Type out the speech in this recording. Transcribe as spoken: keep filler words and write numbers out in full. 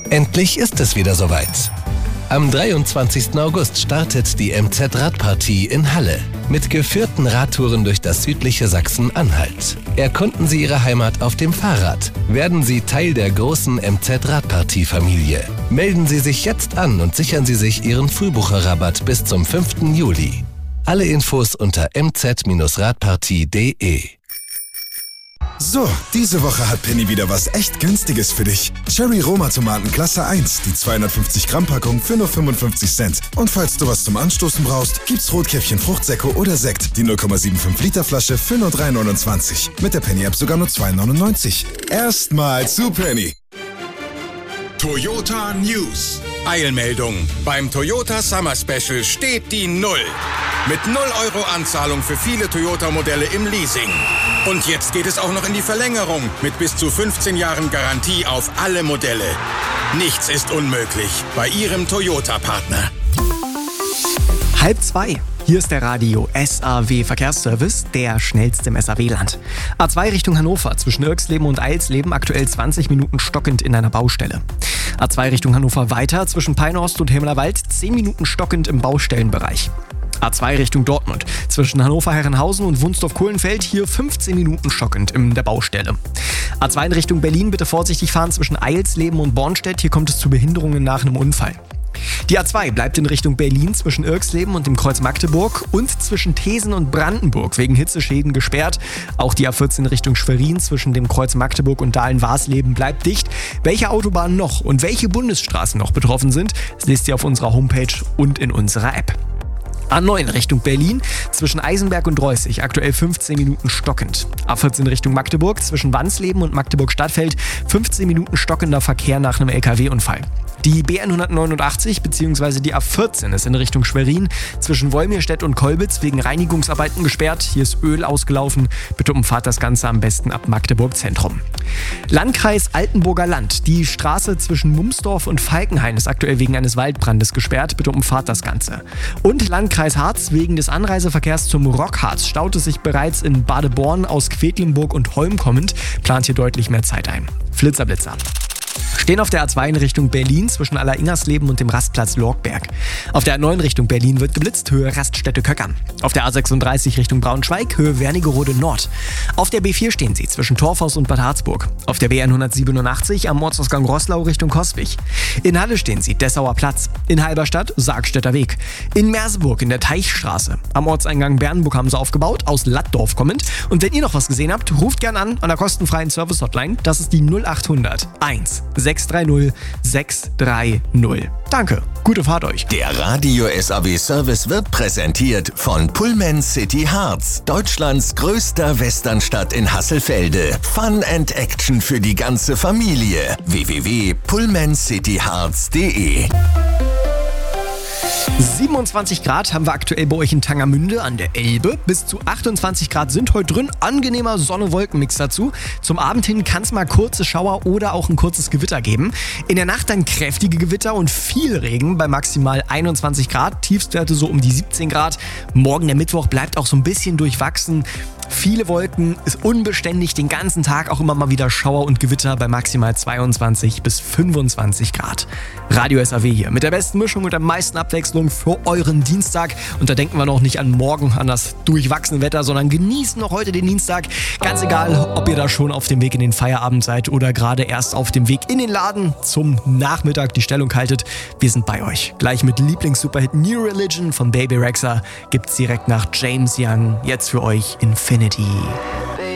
Endlich ist es wieder soweit. Am dreiundzwanzigsten August startet die M Z-Radpartie in Halle mit geführten Radtouren durch das südliche Sachsen-Anhalt. Erkunden Sie Ihre Heimat auf dem Fahrrad. Werden Sie Teil der großen M Z-Radpartie-Familie. Melden Sie sich jetzt an und sichern Sie sich Ihren Frühbucherrabatt bis zum fünften Juli. Alle Infos unter m z radpartie punkt d e. So, diese Woche hat Penny wieder was echt Günstiges für dich. Cherry Roma Tomaten Klasse eins, die zweihundertfünfzig Gramm Packung für nur fünfundfünfzig Cent. Und falls du was zum Anstoßen brauchst, gibt's Rotkäppchen Fruchtsäcko oder Sekt, die null Komma fünfundsiebzig Liter Flasche für nur drei neunundzwanzig. Mit der Penny App sogar nur zwei neunundneunzig. Erstmal zu Penny. Toyota News. Eilmeldung. Beim Toyota Summer Special steht die Null. Mit null Euro Anzahlung für viele Toyota-Modelle im Leasing. Und jetzt geht es auch noch in die Verlängerung mit bis zu fünfzehn Jahren Garantie auf alle Modelle. Nichts ist unmöglich bei Ihrem Toyota-Partner. Halb zwei. Hier ist der Radio S A W Verkehrsservice, der schnellste im S A W-Land. A zwei Richtung Hannover, zwischen Irxleben und Eilsleben, aktuell zwanzig Minuten stockend in einer Baustelle. A zwei Richtung Hannover weiter, zwischen Peinhorst und Himmelerwald, zehn Minuten stockend im Baustellenbereich. A zwei Richtung Dortmund, zwischen Hannover-Herrenhausen und Wunsdorf-Kohlenfeld, hier fünfzehn Minuten stockend in der Baustelle. A zwei in Richtung Berlin, bitte vorsichtig fahren zwischen Eilsleben und Bornstedt, hier kommt es zu Behinderungen nach einem Unfall. Die A zwei bleibt in Richtung Berlin zwischen Irxleben und dem Kreuz Magdeburg und zwischen Thesen und Brandenburg wegen Hitzeschäden gesperrt. Auch die A vierzehn Richtung Schwerin zwischen dem Kreuz Magdeburg und Dahlen-Warsleben bleibt dicht. Welche Autobahnen noch und welche Bundesstraßen noch betroffen sind, das lest ihr auf unserer Homepage und in unserer App. A neun Richtung Berlin, zwischen Eisenberg und Reußig, aktuell fünfzehn Minuten stockend. A vierzehn Richtung Magdeburg, zwischen Wansleben und Magdeburg-Stadtfeld, fünfzehn Minuten stockender Verkehr nach einem L K W-Unfall. Die B N hundertneunundachtzig bzw. die A vierzehn ist in Richtung Schwerin, zwischen Wolmirstedt und Kolbitz wegen Reinigungsarbeiten gesperrt. Hier ist Öl ausgelaufen. Bitte umfahrt das Ganze am besten ab Magdeburg Zentrum. Landkreis Altenburger Land. Die Straße zwischen Mumsdorf und Falkenhain ist aktuell wegen eines Waldbrandes gesperrt. Bitte umfahrt das Ganze. Und Landkreis Harz. Wegen des Anreiseverkehrs zum Rockharz staut es sich bereits in Badeborn aus Quedlinburg und Holm kommend. Plant hier deutlich mehr Zeit ein. Flitzerblitzer. Stehen auf der A zwei in Richtung Berlin zwischen Aller-Ingersleben und dem Rastplatz Lorgberg. Auf der A neun Richtung Berlin wird geblitzt, Höhe Raststätte Köckern. Auf der A sechsunddreißig Richtung Braunschweig, Höhe Wernigerode Nord. Auf der B vier stehen sie zwischen Torfhaus und Bad Harzburg. Auf der B N hundertsiebenundachtzig am Ortsausgang Roßlau Richtung Koswig. In Halle stehen sie Dessauer Platz. In Halberstadt Sargstädter Weg. In Merseburg in der Teichstraße. Am Ortseingang Bernburg haben sie aufgebaut, aus Lattdorf kommend. Und wenn ihr noch was gesehen habt, ruft gern an an der kostenfreien Service-Hotline. Das ist die null achthundert eins sechs drei null sechs drei null. Danke, gute Fahrt euch. Der Radio S A W Service wird präsentiert von Pullman City Harz, Deutschlands größter Westernstadt in Hasselfelde. Fun and Action für die ganze Familie. w w w punkt pullman city harz punkt d e. siebenundzwanzig Grad haben wir aktuell bei euch in Tangermünde an der Elbe. Bis zu achtundzwanzig Grad sind heute drin. Angenehmer Sonne-Wolken-Mix dazu. Zum Abend hin kann es mal kurze Schauer oder auch ein kurzes Gewitter geben. In der Nacht dann kräftige Gewitter und viel Regen bei maximal einundzwanzig Grad. Tiefstwerte so um die siebzehn Grad. Morgen der Mittwoch bleibt auch so ein bisschen durchwachsen. Viele Wolken, ist unbeständig, den ganzen Tag auch immer mal wieder Schauer und Gewitter bei maximal zweiundzwanzig bis fünfundzwanzig Grad. Radio S A W hier mit der besten Mischung und der meisten Abwechslung für euren Dienstag. Und da denken wir noch nicht an morgen, an das durchwachsene Wetter, sondern genießen noch heute den Dienstag. Ganz egal, ob ihr da schon auf dem Weg in den Feierabend seid oder gerade erst auf dem Weg in den Laden zum Nachmittag die Stellung haltet. Wir sind bei euch. Gleich mit Lieblings-Superhit New Religion von Baby Rexha gibt's direkt nach James Young jetzt für euch Infinity.